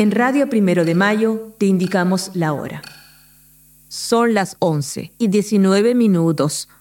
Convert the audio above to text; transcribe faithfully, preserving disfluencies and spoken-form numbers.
En Radio Primero de Mayo te indicamos la hora. Son las once y diecinueve minutos,